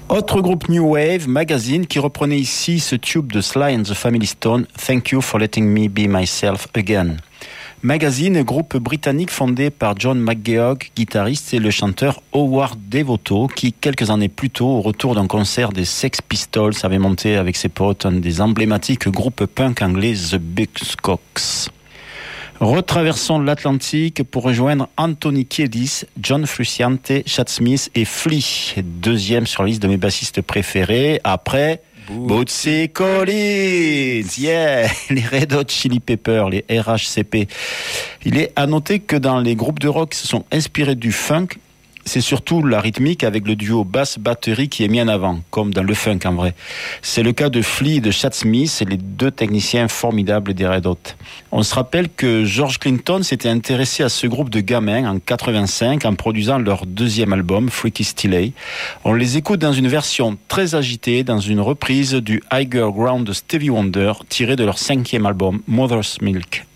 Autre groupe New Wave, Magazine, qui reprenait ici ce tube de Sly and the Family Stone, Thank You for Letting Me Be Myself Again. Magazine, groupe britannique fondé par John McGeoch, guitariste, et le chanteur Howard Devoto, qui, quelques années plus tôt, au retour d'un concert des Sex Pistols, avait monté avec ses potes un des emblématiques groupes punk anglais, The Buzzcocks. Retraversons l'Atlantique pour rejoindre Anthony Kiedis, John Frusciante, Chad Smith et Flea, deuxième sur la liste de mes bassistes préférés, après Bootsy Collins, yeah, les Red Hot Chili Peppers, les RHCP. Il est à noter que dans les groupes de rock qui se sont inspirés du funk, c'est surtout la rythmique avec le duo basse-batterie qui est mis en avant, comme dans le funk en vrai. C'est le cas de Flea et de Chad Smith, les deux techniciens formidables des Red Hot. On se rappelle que George Clinton s'était intéressé à ce groupe de gamins en 85 en produisant leur deuxième album, Freaky Stillay. On les écoute dans une version très agitée, dans une reprise du Higher Ground de Stevie Wonder, tirée de leur 5e album, Mother's Milk.